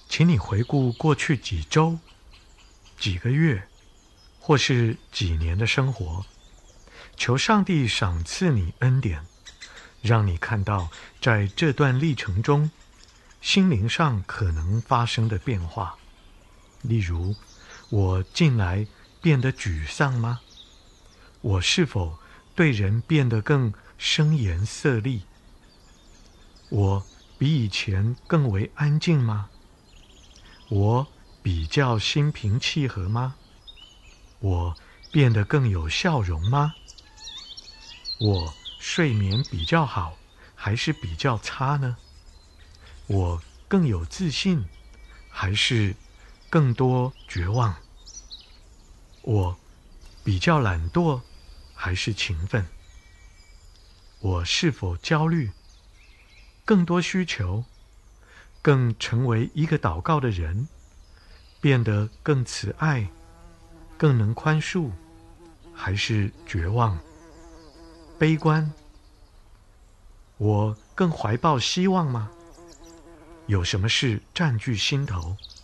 请你回顾过去几周、几个月，或是几年的生活，求上帝赏赐你恩典，让你看到在这段历程中，心灵上可能发生的变化。例如，我近来变得沮丧吗？我是否对人变得更声言色厉？我比以前更为安静吗？我比较心平气和吗？我变得更有笑容吗？我睡眠比较好，还是比较差呢？我更有自信，还是更多绝望？我比较懒惰，还是勤奋？我是否焦虑？更多需求？更成为一个祷告的人？变得更慈爱？更能宽恕？还是绝望？悲观？我更怀抱希望吗？有什么事占据心头？